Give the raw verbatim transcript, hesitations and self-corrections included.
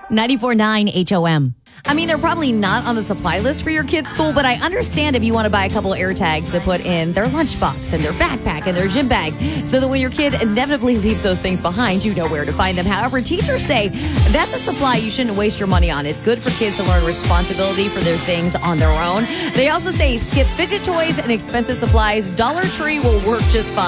ninety-four point nine H O M. I mean, they're probably not on the supply list for your kid's school, but I understand if you want to buy a couple air tags to put in their lunchbox and their backpack and their gym bag so that when your kid inevitably leaves those things behind, you know where to find them. However, teachers say that's a supply you shouldn't waste your money on. It's good for kids to learn responsibility for their things on their own. They also say skip fidget toys and expensive supplies. Dollar Tree will work just fine.